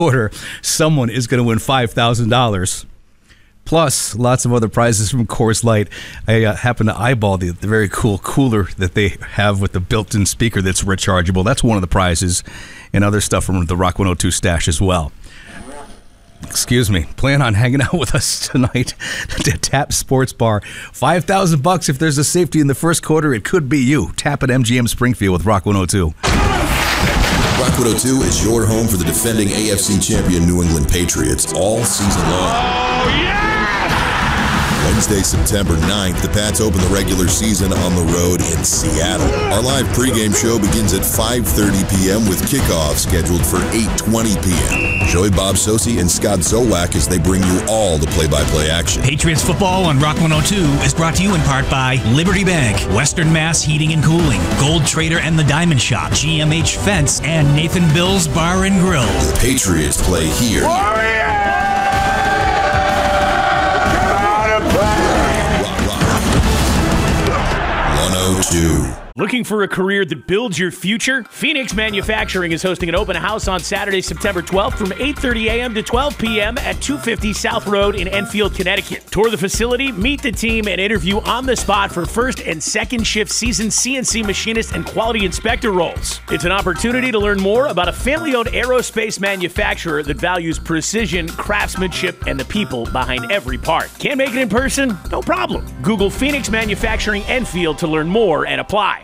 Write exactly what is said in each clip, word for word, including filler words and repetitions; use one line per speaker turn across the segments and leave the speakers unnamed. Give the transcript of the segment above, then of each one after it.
quarter, someone is going to win five thousand dollars. Plus, lots of other prizes from Coors Light. I uh, happen to eyeball the, the very cool cooler that they have with the built-in speaker that's rechargeable. That's one of the prizes, and other stuff from the Rock one oh two stash as well. Excuse me. Plan on hanging out with us tonight at Tap Sports Bar. five thousand bucks if there's a safety in the first quarter. It could be you. Tap at M G M Springfield with Rock one oh two.
Rock one oh two is your home for the defending A F C champion New England Patriots all season long. Oh, yeah! Wednesday, September ninth, the Pats open the regular season on the road in Seattle. Our live pregame show begins at five thirty p.m. with kickoff scheduled for eight twenty p.m. Joey Bob Sosi and Scott Zowak as they bring you all the play-by-play action.
Patriots football on Rock one oh two is brought to you in part by Liberty Bank, Western Mass Heating and Cooling, Gold Trader and the Diamond Shop, G M H Fence, and Nathan Bill's Bar and Grill.
The Patriots play here.
Warriors!
one oh two.
Looking for a career that builds your future? Phoenix Manufacturing is hosting an open house on Saturday, September twelfth from eight thirty a.m. to twelve p.m. at two fifty South Road in Enfield, Connecticut. Tour the facility, meet the team, and interview on the spot for first and second shift seasoned C N C machinist and quality inspector roles. It's an opportunity to learn more about a family-owned aerospace manufacturer that values precision, craftsmanship, and the people behind every part. Can't make it in person? No problem. Google Phoenix Manufacturing Enfield to learn more and apply.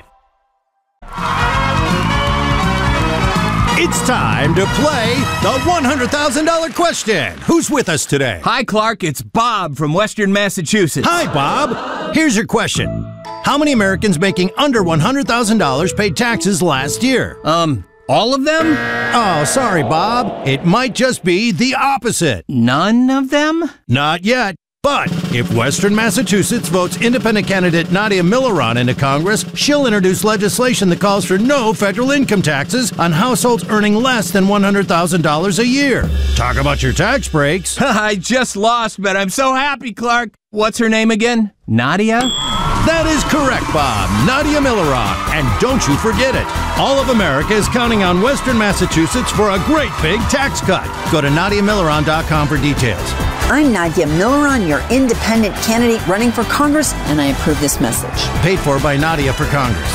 It's time to play the one hundred thousand dollars question. Who's with us today?
Hi, Clark. It's Bob from Western Massachusetts.
Hi, Bob. Here's your question. How many Americans making under one hundred thousand dollars paid taxes last year?
Um, all of them?
Oh, sorry, Bob. It might just be the opposite.
None of them?
Not yet. But if Western Massachusetts votes independent candidate Nadia Milleron into Congress, she'll introduce legislation that calls for no federal income taxes on households earning less than one hundred thousand dollars a year. Talk about your tax breaks.
I just lost, but I'm so happy, Clark. What's her name again? Nadia?
That is correct, Bob. Nadia Milleron. And don't you forget it. All of America is counting on Western Massachusetts for a great big tax cut. Go to nadia milleron dot com for details.
I'm Nadia Milleron, your independent candidate running for Congress, and I approve this message.
Paid for by Nadia for Congress.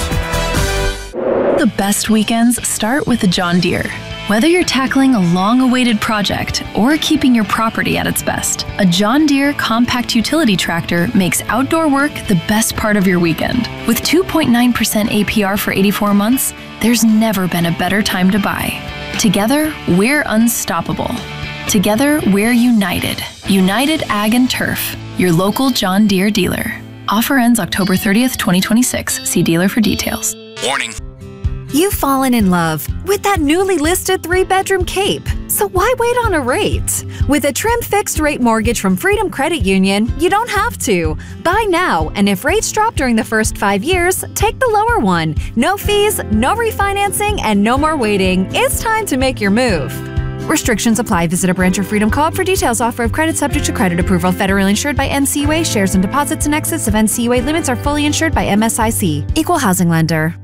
The best weekends start with a John Deere. Whether you're tackling a long-awaited project or keeping your property at its best, a John Deere compact utility tractor makes outdoor work the best part of your weekend. With two point nine percent A P R for eighty-four months, there's never been a better time to buy. Together, we're unstoppable. Together, we're united. United Ag and Turf, your local John Deere dealer. Offer ends October thirtieth, twenty twenty-six. See dealer for details.
Warning.
You've fallen in love with that newly listed three-bedroom Cape. So why wait on a rate? With a trim fixed-rate mortgage from Freedom Credit Union, you don't have to. Buy now, and if rates drop during the first five years, take the lower one. No fees, no refinancing, and no more waiting. It's time to make your move. Restrictions apply. Visit a branch or Freedom Co-op for details. Offer of credit subject to credit approval. Federally insured by N C U A. Shares and deposits in excess of N C U A limits are fully insured by M S I C. Equal housing lender.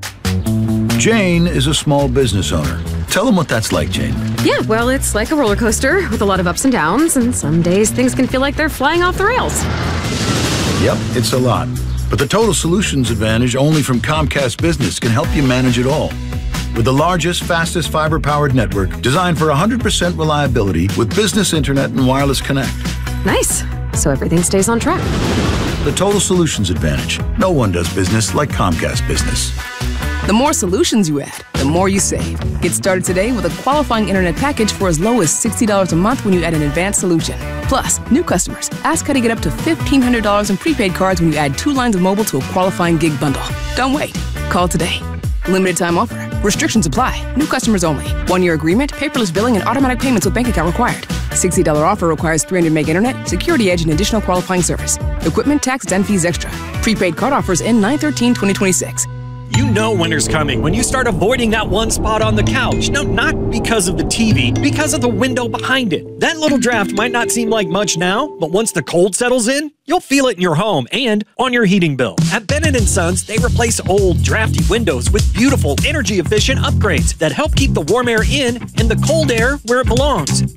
Jane is a small business owner. Tell them what that's like, Jane.
Yeah, well, it's like a roller coaster with a lot of ups and downs, and some days things can feel like they're flying off the rails.
Yep, it's a lot. But the Total Solutions Advantage only from Comcast Business can help you manage it all. With the largest, fastest fiber-powered network designed for one hundred percent reliability with business internet and wireless connect.
Nice. So everything stays on track.
The Total Solutions Advantage. No one does business like Comcast Business.
The more solutions you add, the more you save. Get started today with a qualifying internet package for as low as sixty dollars a month when you add an advanced solution. Plus, new customers, ask how to get up to fifteen hundred dollars in prepaid cards when you add two lines of mobile to a qualifying gig bundle. Don't wait. Call today. Limited time offer. Restrictions apply. New customers only. One-year agreement, paperless billing, and automatic payments with bank account required. sixty dollars offer requires three hundred meg internet, security edge, and additional qualifying service. Equipment, tax, and fees extra. Prepaid card offers end nine thirteen twenty twenty-six.
You know winter's coming when you start avoiding that one spot on the couch. No, not because of the T V, because of the window behind it. That little draft might not seem like much now, but once the cold settles in, you'll feel it in your home and on your heating bill. At Bennett and Sons, they replace old, drafty windows with beautiful, energy-efficient upgrades that help keep the warm air in and the cold air where it belongs.